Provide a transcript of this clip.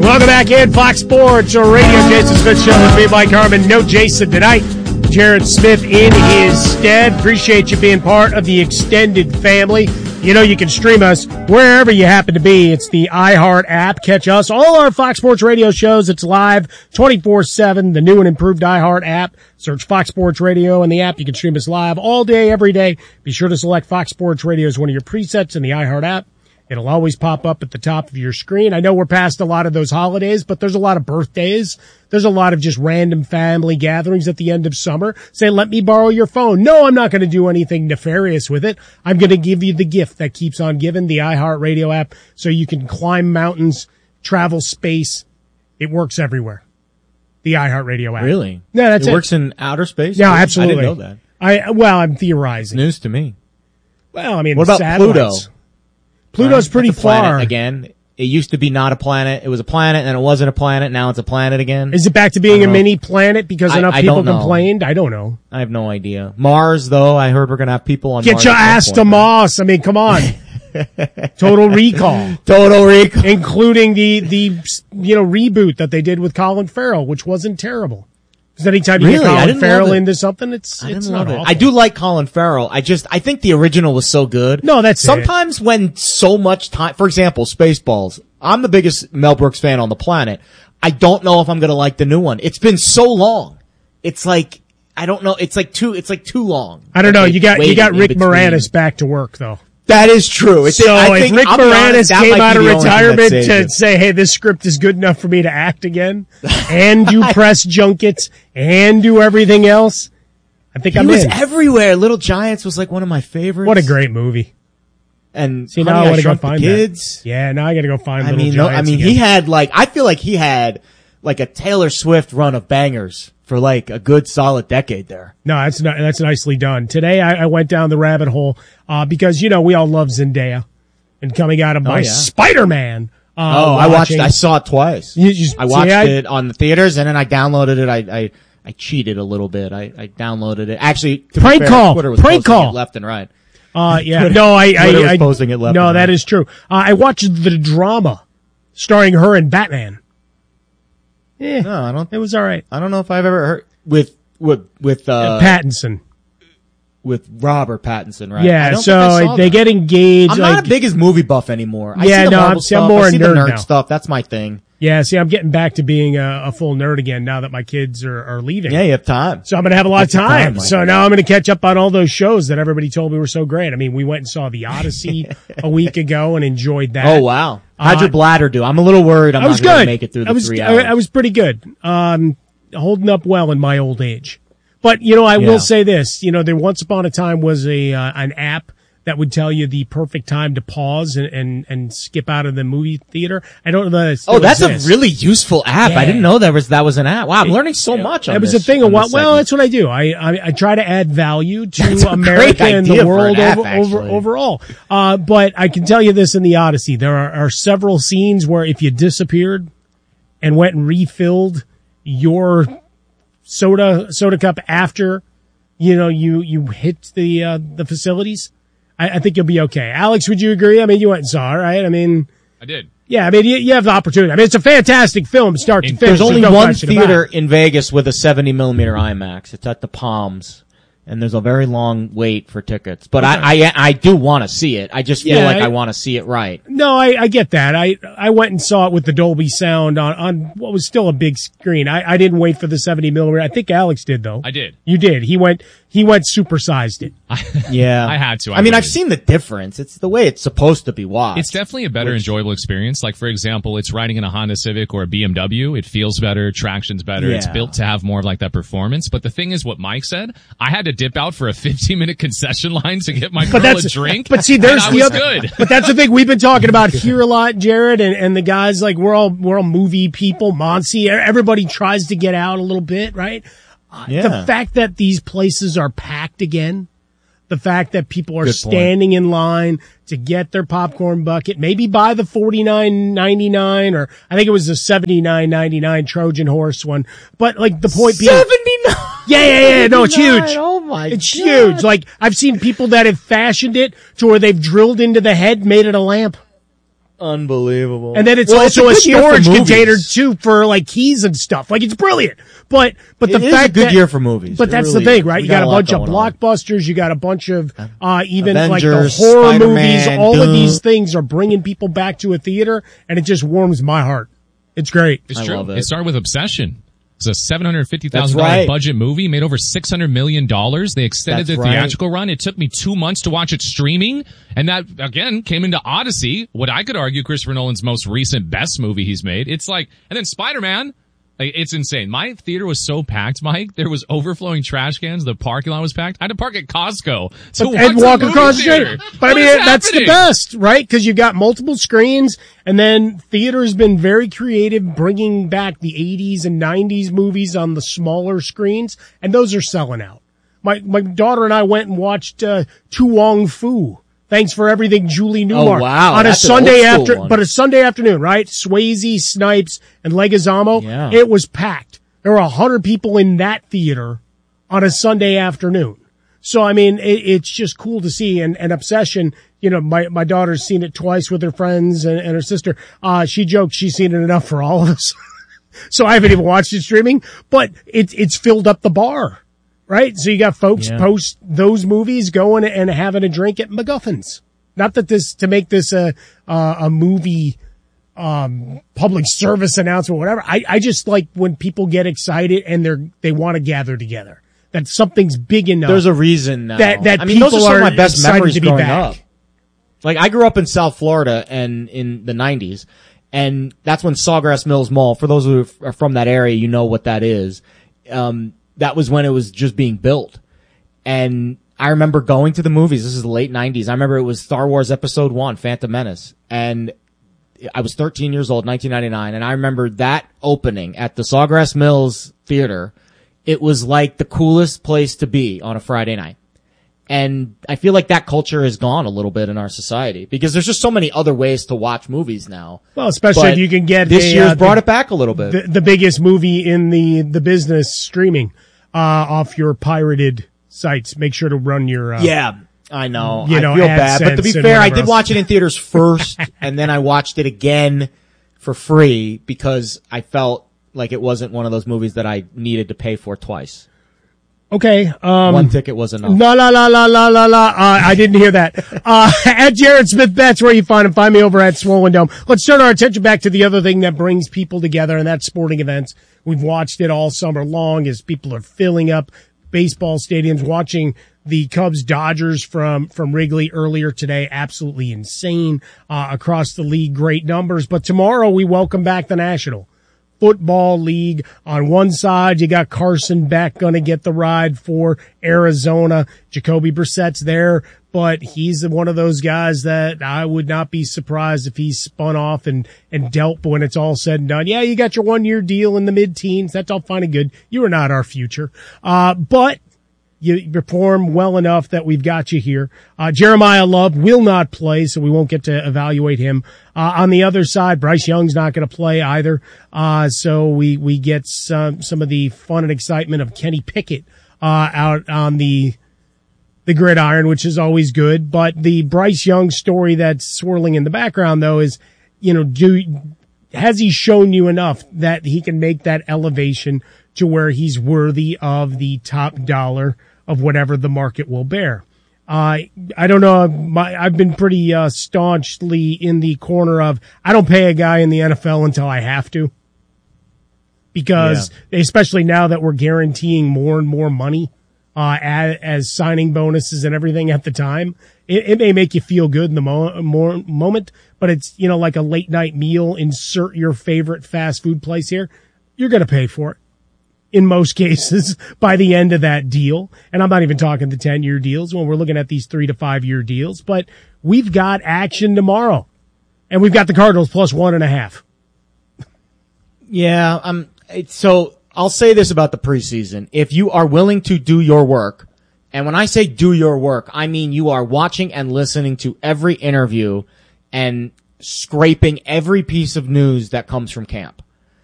Welcome back in Fox Sports Radio. Jason Smith Show with me, Mike Harmon. No Jason tonight. Jared Smith in his stead. Appreciate you being part of the extended family. You know you can stream us wherever you happen to be. It's the iHeart app. Catch us. All our Fox Sports Radio shows. It's live 24/7. The new and improved iHeart app. Search Fox Sports Radio in the app. You can stream us live all day, every day. Be sure to select Fox Sports Radio as one of your presets in the iHeart app. It'll always pop up at the top of your screen. I know we're past a lot of those holidays, but there's a lot of birthdays. There's a lot of just random family gatherings at the end of summer. Say, let me borrow your phone. No, I'm not going to do anything nefarious with it. I'm going to give you the gift that keeps on giving, the iHeartRadio app, so you can climb mountains, travel space. It works everywhere. The iHeartRadio app. Really? Yeah, that's it. It works in outer space? Yeah, absolutely. I didn't know that. Well, I'm theorizing. It's news to me. Well, I mean, what about satellites. Pluto? Pluto's pretty far. Again, it used to be not a planet. It was a planet, and it wasn't a planet. Now it's a planet again. Is it back to being a mini planet because enough people complained? I don't know. I have no idea. Mars, though, I heard we're going to have people on Mars. Get your ass to Mars. I mean, come on. Total Recall. Total Recall. Including the reboot that they did with Colin Farrell, which wasn't terrible. Because anytime you get Colin Farrell into something, it's not awful. I do like Colin Farrell. I think the original was so good. No, that's sometimes when so much time, for example, Spaceballs. I'm the biggest Mel Brooks fan on the planet. I don't know if I'm gonna like the new one. It's been so long. It's like, I don't know. It's like too long. I don't know. You got Rick Moranis back to work though. That is true. If Rick Moranis came out of retirement to say, hey, this script is good enough for me to act again, and do press junkets, and do everything else, I think I'm in. He was everywhere. Little Giants was like one of my favorites. What a great movie. And see, now I want to go find kids. That. Yeah, now I got to go find Little Giants again. He had I feel like he had like a Taylor Swift run of bangers for like a good solid decade there. No, that's nicely done. Today I went down the rabbit hole, because, we all love Zendaya and coming out of my Spider-Man. I saw it twice. I watched it on the theaters and then I downloaded it. I cheated a little bit. I downloaded it. Actually, prank call. Twitter was prank call. It left and right. Yeah. No, Twitter was posting it left and right. that is true. I watched the drama starring her and Batman. Yeah, no, I don't. It was all right. I don't know if I've ever heard with Pattinson. With Robert Pattinson, right? Yeah, so they get engaged. I'm not a biggest movie buff anymore. I'm more a nerd nerd now. Stuff. That's my thing. Yeah, see, I'm getting back to being a full nerd again now that my kids are leaving. Yeah, you have time. So I'm going to have a lot of time. So now I'm going to catch up on all those shows that everybody told me were so great. I mean, we went and saw The Odyssey a week ago and enjoyed that. Oh, wow. How'd your bladder do? I'm a little worried I'm not going to make it through the 3 hours. I was pretty good. Holding up well in my old age. But, I will say this. There once upon a time was an app that would tell you the perfect time to pause and skip out of the movie theater. I don't know that that's a really useful app. Yeah. I didn't know that was an app. Wow, I'm learning so much on this. It was a thing of what, well, that's what I do. I try to add value to America and the world overall. But I can tell you this in The Odyssey. There are several scenes where if you disappeared and went and refilled your soda cup after, you hit the facilities, I think you'll be okay. Alex, would you agree? I mean, you went and saw it, right? I mean, I did. Yeah, I mean, you have the opportunity. I mean, it's a fantastic film, start to finish. There's only one theater in Vegas with a 70 millimeter IMAX. It's at the Palms. And there's a very long wait for tickets. But okay. I do want to see it. I just feel like I want to see it right. No, I get that. I went and saw it with the Dolby sound on what was still a big screen. I didn't wait for the 70 millimeter. I think Alex did, though. I did. You did. He went supersized it. Yeah. I had to. I mean, I've seen the difference. It's the way it's supposed to be watched. It's definitely a better enjoyable experience. Like, for example, it's riding in a Honda Civic or a BMW. It feels better. Traction's better. Yeah. It's built to have more of like that performance. But the thing is what Mike said, I had to dip out for a 15-minute concession line to get my girl a drink. But see, there's the other. Good. But that's the thing we've been talking about here a lot, Jared, and the guys, like, we're all movie people. Monty, everybody tries to get out a little bit, right? Yeah. The fact that these places are packed again, the fact that people are standing in line to get their popcorn bucket, maybe buy the $49.99, or I think it was the $79.99 Trojan Horse one. But like the point being, $79. Yeah. No, it's huge. Oh my God. It's huge. Like I've seen people that have fashioned it to where they've drilled into the head, made it a lamp. Unbelievable. And then it's also a storage container too for like keys and stuff. Like it's brilliant. But the fact is a good year for movies. But that's the thing, right? You got a bunch of blockbusters, you got a bunch of even like the horror movies, all of these things are bringing people back to a theater, and it just warms my heart. It's great. It's true. It started with Obsession. It's a $750,000 budget movie, made over $600 million. They extended the theatrical run. It took me 2 months to watch it streaming. And that, again, came into Odyssey, what I could argue Christopher Nolan's most recent best movie he's made. It's like, and then Spider-Man. Like, it's insane. My theater was so packed, Mike. There was overflowing trash cans. The parking lot was packed. I had to park at Costco and walk across the street. But I mean, that's the best, right? Because you got multiple screens, and then theater's been very creative, bringing back the 80s and 90s movies on the smaller screens, and those are selling out. My daughter and I went and watched Tu Wong Fu. Thanks for everything, Julie Newmar. Oh, wow. On a Sunday but a Sunday afternoon, right? Swayze, Snipes, and Leguizamo. Yeah. It was packed. There were 100 people in that theater on a Sunday afternoon. So, I mean, it's just cool to see. And Obsession, you know, my daughter's seen it twice with her friends and her sister. She joked she's seen it enough for all of us. So I haven't even watched it streaming, but it's filled up the bar. Right? So you got folks post those movies going and having a drink at MacGuffin's. Not that to make this a movie, public service announcement, whatever. I just like when people get excited and they want to gather together. That something's big enough. There's a reason now. That I mean, people those are some of my best memories to be growing back. up. Like, I grew up in South Florida and in the 90s, and that's when Sawgrass Mills Mall, for those who are from that area, you know what that is. That was when it was just being built. And I remember going to the movies. This is the late 90s. I remember it was Star Wars Episode 1, Phantom Menace. And I was 13 years old, 1999. And I remember that opening at the Sawgrass Mills Theater. It was like the coolest place to be on a Friday night. And I feel like that culture is gone a little bit in our society because there's just so many other ways to watch movies now. Well, especially if you can get this year's brought it back a little bit. The biggest movie in the business streaming off your pirated sites. Make sure to run your yeah, I know. I feel bad, but to be fair, I did watch it in theaters first, and then I watched it again for free because I felt like it wasn't one of those movies that I needed to pay for twice. Okay. One ticket was enough. I didn't hear that. At Jared Smith Betts, where you find him. Find me over at Swollen Dome. Let's turn our attention back to the other thing that brings people together, and that's sporting events. We've watched it all summer long as people are filling up baseball stadiums, watching the Cubs-Dodgers from Wrigley earlier today. Absolutely insane, across the league. Great numbers. But tomorrow we welcome back the National Football League. On one side, you got Carson Beck going to get the ride for Arizona. Jacoby Brissett's there, but he's one of those guys that I would not be surprised if he spun off and dealt when it's all said and done. Yeah, you got your 1-year deal in the mid-teens. That's all fine and good. You are not our future. But you perform well enough that we've got you here. Jeremiah Love will not play, so we won't get to evaluate him. On the other side, Bryce Young's not going to play either. So we get some of the fun and excitement of Kenny Pickett, out on the gridiron, which is always good. But the Bryce Young story that's swirling in the background, though, is, you know, has he shown you enough that he can make that elevation to where he's worthy of the top dollar of whatever the market will bear? I don't know. I've been pretty staunchly in the corner of I don't pay a guy in the NFL until I have to, because especially now that we're guaranteeing more and more money as signing bonuses and everything at the time, it may make you feel good in the moment, but it's, you know, like a late night meal. Insert your favorite fast food place here. You're going to pay for it in most cases by the end of that deal. And I'm not even talking the 10-year deals when we're looking at these 3 to 5 year deals, but we've got action tomorrow and we've got the Cardinals plus 1.5. Yeah. So I'll say this about the preseason. If you are willing to do your work, and when I say do your work, I mean you are watching and listening to every interview and scraping every piece of news that comes from camp.